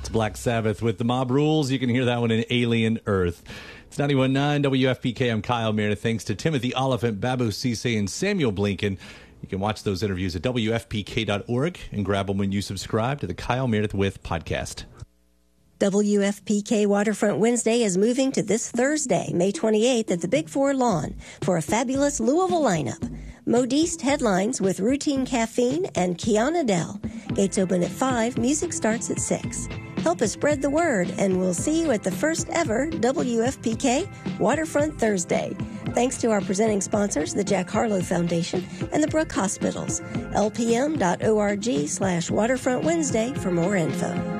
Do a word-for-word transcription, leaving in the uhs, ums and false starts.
Black Sabbath with The Mob Rules. You can hear that one in Alien Earth. It's ninety-one point nine W F P K. I'm Kyle Meredith. Thanks to Timothy Oliphant, Babu Cisse, and Samuel Blinken. You can watch those interviews at W F P K dot org and grab them when you subscribe to the Kyle Meredith With podcast. W F P K Waterfront Wednesday is moving to this Thursday, May twenty-eighth at the Big Four Lawn for a fabulous Louisville lineup. Modiste headlines with Routine Caffeine and Kiana Dell. Gates open at five, music starts at six. Help us spread the word, and we'll see you at the first ever W F P K Waterfront Thursday. Thanks to our presenting sponsors, the Jack Harlow Foundation and the Brooke Hospitals. L P M dot org slash Waterfront Wednesday for more info.